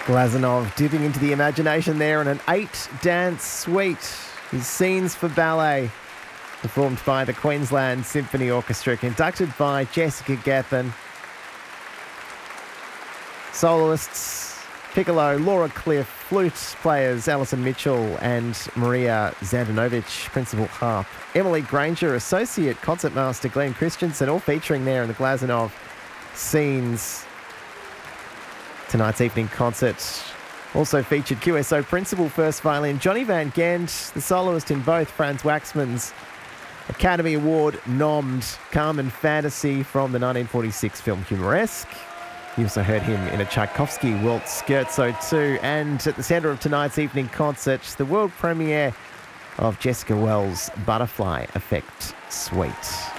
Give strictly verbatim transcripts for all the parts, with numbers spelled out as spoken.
Glazunov dipping into the imagination there in an eight-dance suite. His scenes for ballet, performed by the Queensland Symphony Orchestra, conducted by Jessica Gethin. Soloists, piccolo, Laura Cliff, flute players, Alison Mitchell and Maria Zandanovich, principal harp. Emily Granger, associate concertmaster Glenn Christensen, all featuring there in the Glazunov scenes. Tonight's evening concert also featured Q S O principal first violin Johnny Van Ghent, the soloist in both Franz Waxman's Academy Award nommed Carmen Fantasy from the nineteen forty-six film Humoresque. You also heard him in a Tchaikovsky waltz scherzo too. And at the centre of tonight's evening concert, the world premiere of Jessica Wells' Butterfly Effect Suite.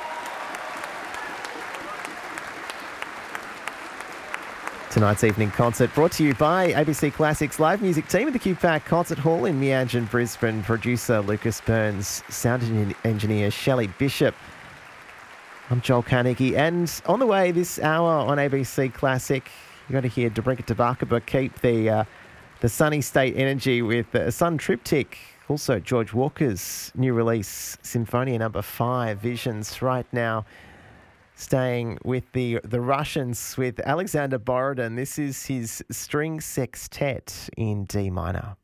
Tonight's evening concert brought to you by A B C Classics live music team at the Q PAC Concert Hall in Meanjin, Brisbane. Producer Lucas Burns, sound engineer Shelley Bishop. I'm Joel Carnegie, and on the way this hour on A B C Classic, you're going to hear Dobrinka Tabakova keep the uh, the Sunny State energy with a Sun Triptych. Also, George Walker's new release, Symphonia Number Five, Visions. Right now, staying with the the Russians with Alexander Borodin. This is his string sextet in D minor.